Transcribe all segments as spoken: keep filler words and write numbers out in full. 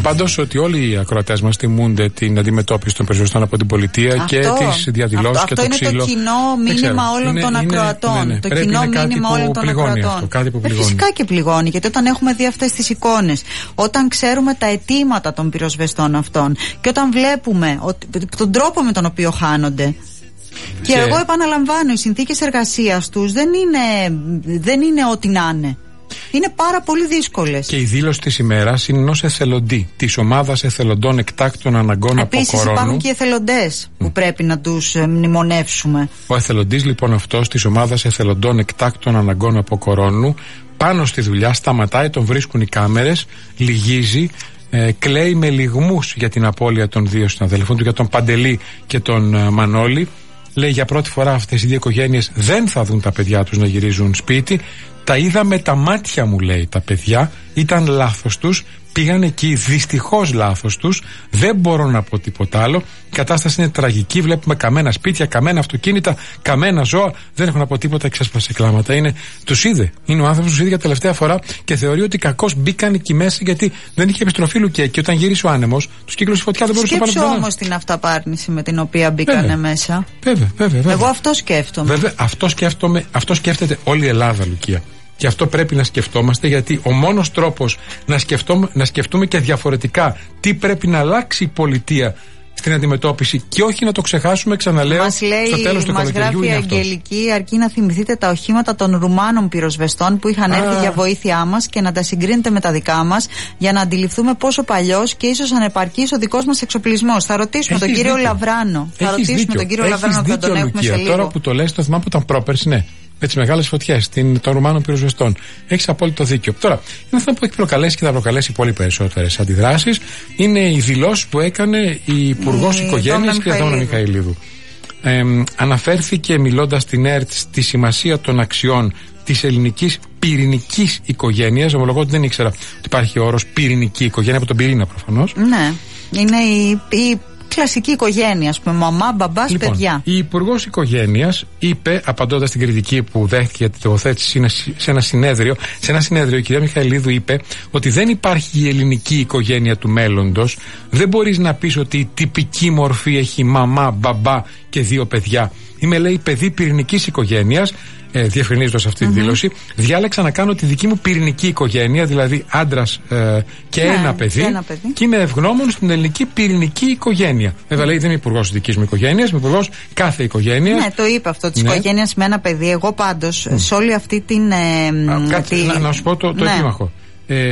πάντως ότι όλοι οι ακροατές μας τιμούνται την αντιμετώπιση των πυροσβεστών από την πολιτεία αυτό, και τις διαδηλώσεις και το ξύλο. Αυτό είναι το κοινό μήνυμα όλων είναι, των είναι, ακροατών. Ναι, ναι. Το Πρέπει κοινό είναι μήνυμα όλων των ακροατών. Αυτό, κάτι που πληγώνει. Φυσικά και πληγώνει, γιατί όταν έχουμε δει αυτές τις εικόνες, όταν ξέρουμε τα αιτήματα των πυροσβεστών αυτών και όταν βλέπουμε ότι, τον τρόπο με τον οποίο χάνονται. Και, και εγώ επαναλαμβάνω, οι συνθήκες εργασίας τους δεν είναι, δεν είναι ό,τι να είναι. Είναι πάρα πολύ δύσκολες. Και η δήλωση της ημέρας είναι ενός εθελοντή, της ομάδας εθελοντών εκτάκτων αναγκών από κορώνου. Επίσης υπάρχουν και εθελοντές που mm. πρέπει να τους μνημονεύσουμε. Ο εθελοντής λοιπόν αυτός της ομάδας εθελοντών εκτάκτων αναγκών από κορώνου, πάνω στη δουλειά, σταματάει, τον βρίσκουν οι κάμερες, λυγίζει. Ε, κλαίει με λυγμούς για την απώλεια των δύο συναδέλφων του, για τον Παντελή και τον ε, Μανώλη. Λέει για πρώτη φορά αυτές οι δύο οικογένειες δεν θα δουν τα παιδιά τους να γυρίζουν σπίτι. Τα είδα με τα μάτια μου, λέει, τα παιδιά. Ήταν λάθος τους. Πήγαν εκεί, δυστυχώς λάθος τους. Δεν μπορώ να πω τίποτα άλλο. Η κατάσταση είναι τραγική. Βλέπουμε καμένα σπίτια, καμένα αυτοκίνητα, καμένα ζώα. Δεν έχω να πω τίποτα, εξέσπασε κλάματα. Είναι, τους είδε. Είναι ο άνθρωπος, τους είδε για τελευταία φορά και θεωρεί ότι κακώς μπήκαν εκεί μέσα γιατί δεν είχε επιστροφή Λουκέ. Και όταν γύρισε ο άνεμος, τους κύκλωσε φωτιά, δεν μπορούσε να πάρει. Σκέψου όμως την αυταπάρνηση με την οποία μπήκανε μέσα. Βέβαια, βέβαια, βέβαια. Εγώ αυτό σκέφτομαι. Βέβαια, αυτό, σκέφτομαι, αυτό σκέφτεται όλη η Ελλάδα, Λουκία. Και αυτό πρέπει να σκεφτόμαστε, γιατί ο μόνος τρόπος να, σκεφτούμε, να σκεφτούμε και διαφορετικά τι πρέπει να αλλάξει η πολιτεία στην αντιμετώπιση και όχι να το ξεχάσουμε, ξαναλέω, μας λέει, στο τέλος του καλοκαιριού. Μας γράφει η Αγγελική, αρκεί να θυμηθείτε τα οχήματα των Ρουμάνων πυροσβεστών που είχαν Α. έρθει για βοήθειά μας και να τα συγκρίνετε με τα δικά μας για να αντιληφθούμε πόσο παλιός και ίσως ανεπαρκής ο δικός μας εξοπλισμός. Θα ρωτήσουμε Έχεις τον κύριο δίκιο. Λαβράνο. Έχεις θα ρωτήσουμε δίκιο. τον κύριο Έχεις Λαβράνο και τον έχουμε Λουκία. σε λίγο. Τώρα που το λες, το θυμάμαι που ήταν πρόπερση, ναι. Με τις μεγάλες φωτιές των Ρουμάνων πυροσβεστών. Έχεις απόλυτο δίκιο. Τώρα, ένα θέμα που έχει προκαλέσει και θα προκαλέσει πολύ περισσότερες αντιδράσεις είναι οι δηλώσεις που έκανε η Υπουργός Οικογένειας, κ. Δόμνα Μιχαηλίδου. Ε, αναφέρθηκε μιλώντας στην ΕΡΤ στη σημασία των αξιών της ελληνικής πυρηνικής οικογένειας. Ομολογώ ότι δεν ήξερα ότι υπάρχει ο όρος πυρηνική οικογένεια, από τον πυρήνα προφανώς. Ναι, είναι η. η... κλασική οικογένεια, ας πούμε, μαμά, μπαμπάς, λοιπόν, παιδιά. Η Υπουργός Οικογένειας είπε, απαντώντας στην κριτική που δέχτηκε για την τοποθέτηση σε ένα συνέδριο, σε ένα συνέδριο η κυρία Μιχαηλίδου είπε ότι δεν υπάρχει η ελληνική οικογένεια του μέλλοντος. Δεν μπορείς να πεις ότι η τυπική μορφή έχει μαμά, μπαμπά και δύο παιδιά. Είμαι, λέει, παιδί πυρηνικής οικογένειας. Ε, διευκρινίζοντας αυτή τη mm-hmm. δήλωση, διάλεξα να κάνω τη δική μου πυρηνική οικογένεια, δηλαδή άντρας ε, και, ναι, ένα παιδί, ένα παιδί, και είμαι ευγνώμων στην ελληνική πυρηνική οικογένεια. Βέβαια, λέει, δεν είμαι υπουργός της δικής μου οικογένειας, είμαι υπουργός κάθε οικογένειας. Ναι, το είπε αυτό, της ναι. οικογένειας με ένα παιδί. Εγώ πάντως mm. σε όλη αυτή την. Ε, Α, κάτι, τη... να, να σου πω το, το ναι. επίμαχο. Ε,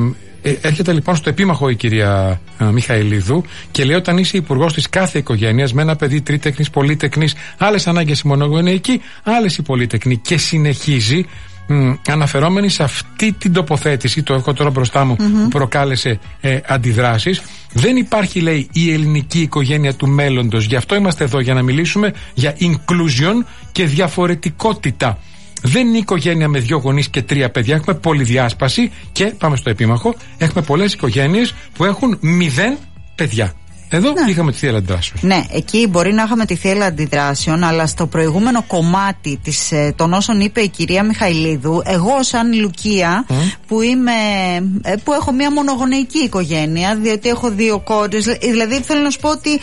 Ε, έρχεται λοιπόν στο επίμαχο η κυρία α, Μιχαηλίδου και λέει: όταν είσαι υπουργός της κάθε οικογένειας με ένα παιδί τρίτεκνης, πολύτεκνης, άλλες ανάγκες η μονογονεϊκή, άλλες η πολύτεκνη, και συνεχίζει μ, αναφερόμενη σε αυτή την τοποθέτηση, το έχω τώρα μπροστά μου, mm-hmm. που προκάλεσε ε, αντιδράσεις. Δεν υπάρχει, λέει, η ελληνική οικογένεια του μέλλοντος. Γι' αυτό είμαστε εδώ, για να μιλήσουμε για inclusion και διαφορετικότητα. Δεν είναι οικογένεια με δύο γονείς και τρία παιδιά. Έχουμε πολυδιάσπαση και πάμε στο επίμαχο. Έχουμε πολλές οικογένειες που έχουν μηδέν παιδιά. Εδώ ναι. είχαμε τη θύελα αντιδράσεων. Ναι, εκεί μπορεί να είχαμε τη θύελα αντιδράσεων, αλλά στο προηγούμενο κομμάτι της, των όσων είπε η κυρία Μιχαηλίδου, εγώ σαν Λουκία mm. που, είμαι, που έχω μια μονογονεϊκή οικογένεια, διότι έχω δύο κόρες, δηλαδή θέλω να σου πω ότι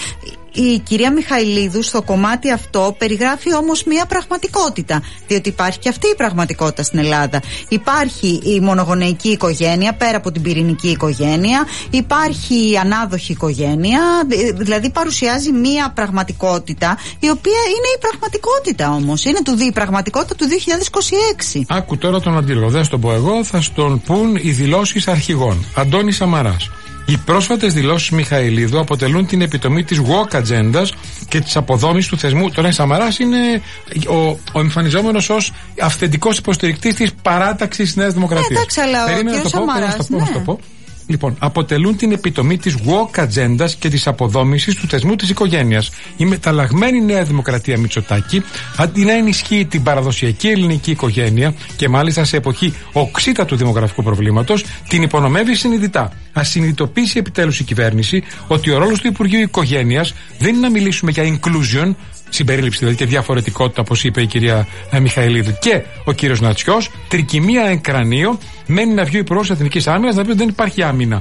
η κυρία Μιχαηλίδου στο κομμάτι αυτό περιγράφει όμως μια πραγματικότητα, διότι υπάρχει και αυτή η πραγματικότητα στην Ελλάδα. Υπάρχει η μονογονεϊκή οικογένεια πέρα από την πυρηνική οικογένεια, υπάρχει η ανάδοχη οικογένεια, δηλαδή παρουσιάζει μια πραγματικότητα η οποία είναι η πραγματικότητα όμως, είναι του, η πραγματικότητα του δύο χιλιάδες είκοσι έξι. Άκου τώρα τον αντίλογο, δεν στον πω εγώ, θα στον πούν οι δηλώσεις αρχηγών. Αντώνης Σαμαράς. Οι πρόσφατες δηλώσεις Μιχαηλίδου αποτελούν την επιτομή της woke ατζέντας και της αποδόμησης του θεσμού. Τώρα, η Σαμαράς είναι ο, ο εμφανιζόμενος ως αυθεντικός υποστηρικτής της παράταξης της Νέας Δημοκρατίας. Ναι, εντάξει, αλλά ο κ. Σαμαράς, ναι. Να το πω. Λοιπόν, αποτελούν την επιτομή της woke ατζέντας και της αποδόμησης του θεσμού της οικογένειας. Η μεταλλαγμένη Νέα Δημοκρατία Μητσοτάκη, αντί να ενισχύει την παραδοσιακή ελληνική οικογένεια και μάλιστα σε εποχή οξύτατου δημογραφικού προβλήματος, την υπονομεύει συνειδητά. Ας συνειδητοποιήσει επιτέλους η κυβέρνηση ότι ο ρόλος του Υπουργείου Οικογένειας δεν είναι να μιλήσουμε για inclusion, συμπερίληψη δηλαδή και διαφορετικότητα, όπως είπε η κυρία Μιχαηλίδου και ο κύριος Νατσιός, τρικυμία εν κρανίο, μένει να βγει ο Υπουργός Εθνικής Άμυνας να πει ότι δεν υπάρχει άμυνα.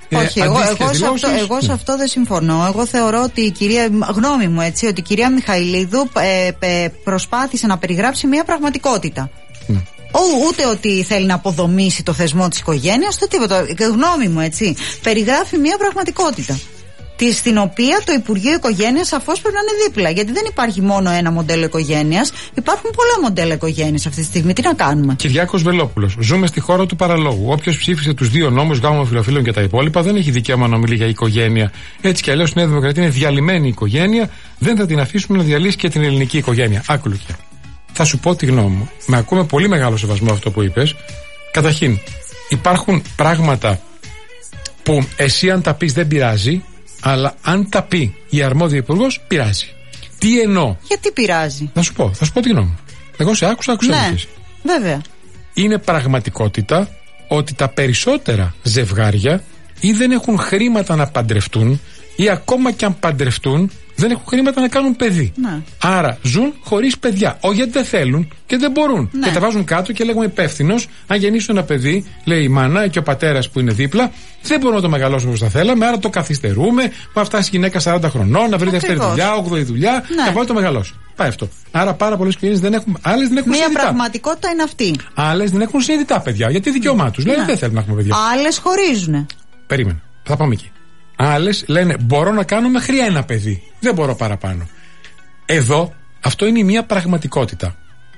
Όχι, ε, εγώ, εγώ, σε αυτό, εγώ ναι. σε αυτό δεν συμφωνώ. Εγώ θεωρώ ότι η κυρία, γνώμη μου έτσι, ότι η κυρία Μιχαηλίδου ε, ε, προσπάθησε να περιγράψει μια πραγματικότητα. Ναι. Ο, ούτε ότι θέλει να αποδομήσει το θεσμό της οικογένειας, ούτε τίποτα. Γνώμη μου, έτσι. Περιγράφει μια πραγματικότητα. Τη, στην οποία το Υπουργείο Οικογένειας σαφώς πρέπει να είναι δίπλα. Γιατί δεν υπάρχει μόνο ένα μοντέλο οικογένειας, υπάρχουν πολλά μοντέλα οικογένειας αυτή τη στιγμή. Τι να κάνουμε. Κυριάκος Βελόπουλος. Ζούμε στη χώρα του παραλόγου. Όποιος ψήφισε τους δύο νόμους, γάμο φιλοφίλων και τα υπόλοιπα, δεν έχει δικαίωμα να μιλεί για οικογένεια. Έτσι κι αλλιώς η Νέα Δημοκρατία είναι διαλυμένη οικογένεια. Δεν θα την αφήσουμε να διαλύσει και την ελληνική οικογένεια. Άκου, Λουκιά. Θα σου πω τη γνώμη μου. Με ακούμε πολύ μεγάλο σεβασμό αυτό που είπες. Καταρχήν, υπάρχουν πράγματα που εσύ αν τα πεις δεν πειράζει. Αλλά αν τα πει η αρμόδια υπουργός, πειράζει. Τι εννοώ. Γιατί πειράζει. Θα σου πω, θα σου πω τη γνώμη μου. Εγώ σε άκουσα, άκουσα. Ναι, βέβαια. Είναι πραγματικότητα ότι τα περισσότερα ζευγάρια ή δεν έχουν χρήματα να παντρευτούν, ή ακόμα και αν παντρευτούν, δεν έχουν χρήματα να κάνουν παιδί. Ναι. Άρα ζουν χωρίς παιδιά. Όχι γιατί δεν θέλουν και δεν μπορούν. Ναι. Και τα βάζουν κάτω και λέγουμε υπεύθυνος. Αν γεννήσουν ένα παιδί, λέει η μάνα και ο πατέρας που είναι δίπλα, δεν μπορούμε να το μεγαλώσουμε όπως θα θέλαμε. Άρα το καθυστερούμε. Να φτάσει η γυναίκα σαράντα χρονών, να βρει δεύτερη δουλειά, όγδοη δουλειά, ναι. να πάει το μεγαλώσει. Πάει αυτό. Άρα πάρα πολλές οικογένειες δεν έχουν. Άλλες δεν έχουν Μία συνειδητά. πραγματικότητα είναι αυτή. Άλλες δεν έχουν συνειδητά παιδιά. Γιατί δικαίωμά τους. Ναι. Λένε δεν θέλουν να έχουμε παιδιά. Άλλες χωρίζουνε. Περίμενε. Θα πάμε εκεί. Άλλες λένε μπορώ να κάνω μέχρι ένα παιδί. Δεν μπορώ παραπάνω. Εδώ αυτό είναι μια πραγματικότητα.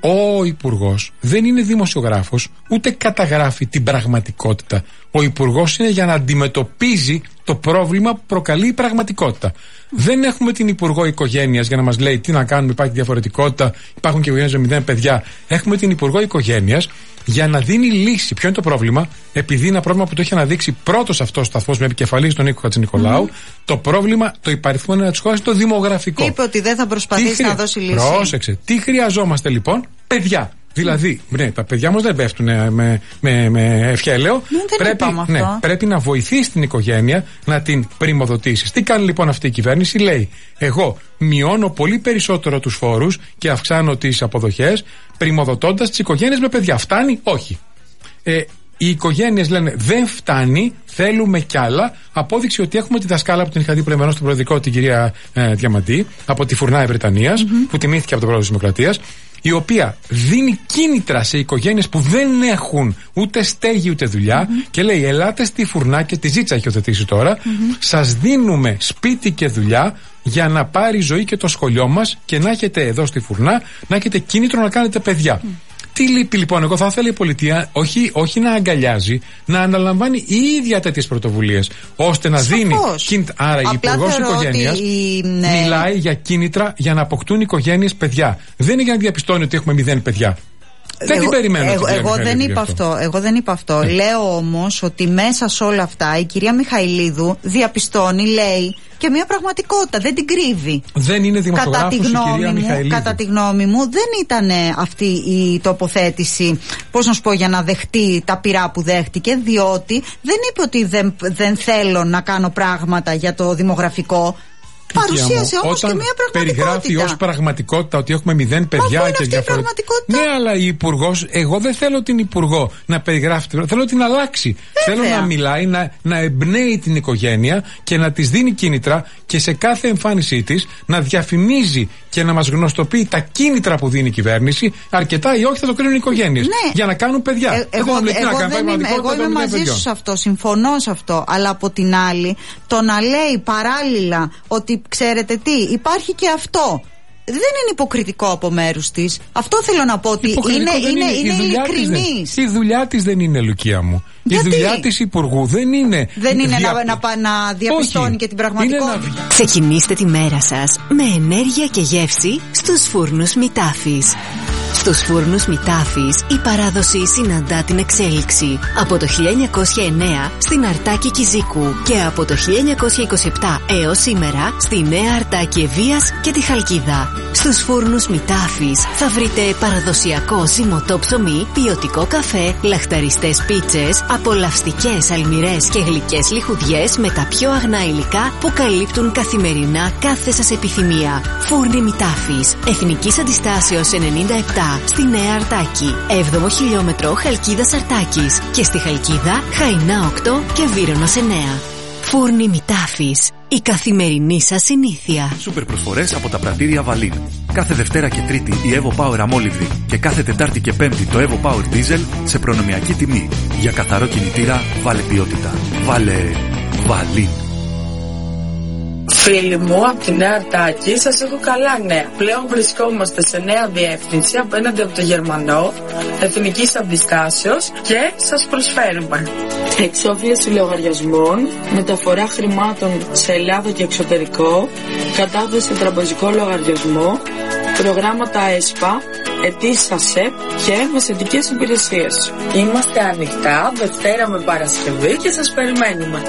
Ο Υπουργός δεν είναι δημοσιογράφος, ούτε καταγράφει την πραγματικότητα. Ο Υπουργός είναι για να αντιμετωπίζει το πρόβλημα που προκαλεί η πραγματικότητα. Δεν έχουμε την Υπουργό Οικογένειας για να μας λέει τι να κάνουμε, υπάρχει διαφορετικότητα, υπάρχουν και οικογένειες με μηδέν παιδιά. Έχουμε την Υπουργό Οικογένειας για να δίνει λύση. Ποιο είναι το πρόβλημα? Επειδή είναι ένα πρόβλημα που το έχει αναδείξει πρώτος αυτός ο σταθμός με επικεφαλής τον Νίκο Χατζηνικολάου, mm-hmm. το πρόβλημα, το υπαριθμό ένα της χώρας είναι το δημογραφικό. Είπε ότι δεν θα προσπαθήσει χρεια... να δώσει λύση. Πρόσεξε. Τι χρειαζόμαστε λοιπόν? Παιδιά. Δηλαδή, ναι, τα παιδιά μας δεν πέφτουν με, με, με ευχέλαιο. Πρέπει, ναι, πρέπει να βοηθήσει την οικογένεια να την πριμοδοτήσει. Τι κάνει λοιπόν αυτή η κυβέρνηση? Λέει, εγώ μειώνω πολύ περισσότερο τους φόρους και αυξάνω τις αποδοχές, πριμοδοτώντας τις οικογένειες με παιδιά. Φτάνει? Όχι. Ε, οι οικογένειες λένε δεν φτάνει, θέλουμε κι άλλα. Απόδειξη ότι έχουμε τη δασκάλα που την είχα δει προηγουμένως στο προεδρικό, την κυρία ε, Διαμαντή, από τη Φουρνάη Βρετανίας, mm-hmm. που τιμήθηκε από τον πρόεδρο της Δημοκρατίας, η οποία δίνει κίνητρα σε οικογένειες που δεν έχουν ούτε στέγη ούτε δουλειά mm-hmm. και λέει ελάτε στη Φουρνά, και τη Ζήτσα έχει οθετήσει τώρα, mm-hmm. σας δίνουμε σπίτι και δουλειά για να πάρει ζωή και το σχολείο μας και να έχετε εδώ στη Φουρνά, να έχετε κίνητρο να κάνετε παιδιά. Mm. Τι λείπει λοιπόν? Εγώ θα ήθελα η πολιτεία όχι, όχι να αγκαλιάζει, να αναλαμβάνει η ίδια τέτοιες πρωτοβουλίες, ώστε να Σαφώς. δίνει κίνητρα. Άρα η Υπουργός Οικογένειας η... ναι. μιλάει για κίνητρα για να αποκτούν οι οικογένειες παιδιά. Δεν είναι για να διαπιστώνει ότι έχουμε μηδέν παιδιά. Δεν εγώ, την περιμένω. Εγώ, εγώ, δεν είπα αυτό. εγώ δεν είπα αυτό. Ε. Λέω όμως ότι μέσα σε όλα αυτά η κυρία Μιχαηλίδου διαπιστώνει, λέει, και μια πραγματικότητα. Δεν την κρύβει. Δεν είναι δημοσιογράφος η κυρία Μιχαηλίδου. Κατά τη γνώμη μου, δεν ήταν αυτή η τοποθέτηση, πώς να σου πω, για να δεχτεί τα πειρά που δέχτηκε, διότι δεν είπε ότι δεν, δεν θέλω να κάνω πράγματα για το δημογραφικό. Παρουσίασε όμως και μια πραγματικότητα. Περιγράφει ως πραγματικότητα ότι έχουμε μηδέν παιδιά. Μα πού είναι και αυτή η πραγματικότητα? Ναι, αλλά η Υπουργός, εγώ δεν θέλω την Υπουργό να περιγράφει, θέλω την αλλάξει. Βέβαια. Θέλω να μιλάει, να, να εμπνέει την οικογένεια και να της δίνει κίνητρα, και σε κάθε εμφάνισή της να διαφημίζει και να μας γνωστοποιεί τα κίνητρα που δίνει η κυβέρνηση, αρκετά ή όχι θα το κρίνουν οι οικογένειες. Ναι. Για να κάνουν παιδιά. Ε, εγώ εγώ, εγώ, δεν είμαι, εγώ είμαι μαζί παιδιών. σου σε αυτό, συμφωνώ σε αυτό. Αλλά από την άλλη, το να λέει παράλληλα ότι ξέρετε τι, υπάρχει και αυτό. Δεν είναι υποκριτικό από μέρους της. Αυτό θέλω να πω, ότι είναι, είναι, είναι, είναι ειλικρινής. Η δουλειά της δεν είναι, Λουκία μου. Γιατί? Η δουλειά της Υπουργού δεν είναι. Δεν είναι δια... να, να, να διαπιστώνει Όχι. και την πραγματικότητα. Να... Ξεκινήστε τη μέρα σας με ενέργεια και γεύση στους φούρνους Μητάφης. Στους φούρνους Μητάφης η παράδοση συναντά την εξέλιξη. Από το χίλια εννιακόσια εννέα στην Αρτάκη Κιζίκου και από το χίλια εννιακόσια είκοσι επτά έως σήμερα στη Νέα Αρτάκη Ευβοίας και τη Χαλκίδα. Στους φούρνους Μητάφης θα βρείτε παραδοσιακό ζυμωτό ψωμί, ποιοτικό καφέ, λαχταριστές πίτσες, απολαυστικές αλμυρές και γλυκές λιχουδιές με τα πιο αγνά υλικά που καλύπτουν καθημερινά κάθε σας επιθυμία. Φούρνοι Μητάφης, Εθνικής Αντιστάσεως ενενήντα επτά, στη Νέα Αρτάκη, έβδομο χιλιόμετρο Χαλκίδας Αρτάκης, και στη Χαλκίδα Χαϊνά οκτώ και Βύρωνος εννέα. Φούρνοι Μητάφης. Η καθημερινή σας συνήθεια. Σούπερ προσφορές από τα πρατήρια Βαλίν. Κάθε Δευτέρα και Τρίτη η Evo Power αμόλυβδη και κάθε Τετάρτη και Πέμπτη το Evo Power Diesel σε προνομιακή τιμή. Για καθαρό κινητήρα βάλε ποιότητα. Βάλε Βαλίν. Φίλοι μου, από τη Νέα Αρτάκη σας έχω καλά νέα. Πλέον βρισκόμαστε σε νέα διεύθυνση απέναντι από το Γερμανό, εθνικής αντιστάσεως και σας προσφέρουμε εξόφληση λογαριασμών, μεταφορά χρημάτων σε Ελλάδα και εξωτερικό, κατάθεση σε τραπεζικό λογαριασμό, προγράμματα ΕΣΠΑ, αιτήσεις ΑΣΕΠ και μεσαιτικές υπηρεσίες. Είμαστε ανοιχτά Δευτέρα με Παρασκευή και σας περιμένουμε.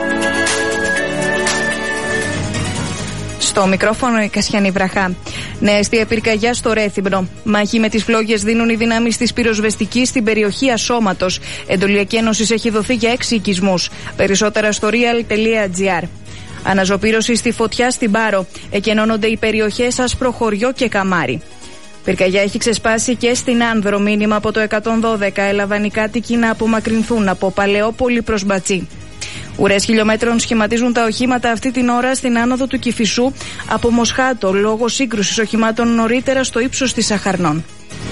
Στο μικρόφωνο η Κασιανή Βραχά. Νέα αιστεία πυρκαγιά στο Ρέθυμνο. Μάχη με τις φλόγες δίνουν οι δυνάμεις της πυροσβεστικής στην περιοχή Ασώματος. Εντολιακή ένωση έχει δοθεί για έξι οικισμούς. Περισσότερα στο real τελεία gr. Αναζωπήρωση στη φωτιά στην Πάρο. Εκενώνονται οι περιοχές Ασπροχωριό και Καμάρι. Πυρκαγιά έχει ξεσπάσει και στην Άνδρο. Μήνυμα από το εκατόν δώδεκα. Έλαβαν οι κάτοικοι να απομακρυνθούν από Παλαιόπολη προς Μπατσί. Ουρές χιλιόμετρων σχηματίζουν τα οχήματα αυτή την ώρα στην άνοδο του Κηφισού από Μοσχάτο λόγω σύγκρουσης οχημάτων νωρίτερα στο ύψος της Αχαρνών.